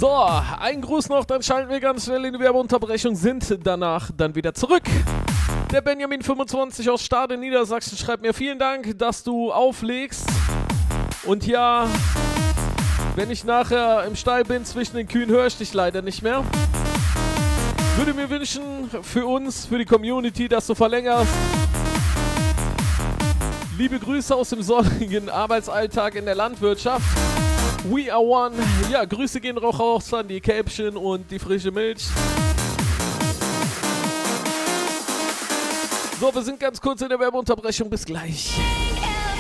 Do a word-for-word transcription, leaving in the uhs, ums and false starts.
So, ein Gruß noch, dann schalten wir ganz schnell in die Werbeunterbrechung, sind danach dann wieder zurück. Der Benjamin fünfundzwanzig aus Stade Niedersachsen schreibt mir: Vielen Dank, dass du auflegst. Und ja, wenn ich nachher im Stall bin zwischen den Kühen, höre ich dich leider nicht mehr. Würde mir wünschen, für uns, für die Community, dass du verlängerst. Liebe Grüße aus dem sonnigen Arbeitsalltag in der Landwirtschaft. We are one. Ja, Grüße gehen auch raus an die Kälbchen und die frische Milch. So, wir sind ganz kurz in der Werbeunterbrechung. Bis gleich.